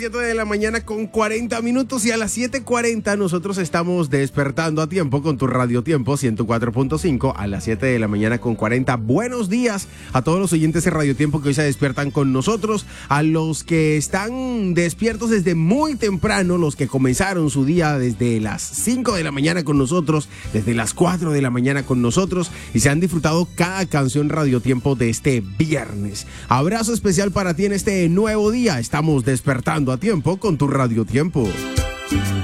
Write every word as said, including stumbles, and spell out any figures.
siete de la mañana con cuarenta minutos y a las siete cuarenta nosotros estamos despertando a tiempo con tu Radio Tiempo ciento cuatro punto cinco a las siete de la mañana con cuarenta. Buenos días a todos los oyentes de Radio Tiempo que hoy se despiertan con nosotros, a los que están despiertos desde muy temprano, los que comenzaron su día desde las cinco de la mañana con nosotros, desde las cuatro de la mañana con nosotros y se han disfrutado cada canción Radio Tiempo de este viernes. Abrazo especial para ti en este nuevo día. Estamos despertando a tiempo con tu Radio Tiempo.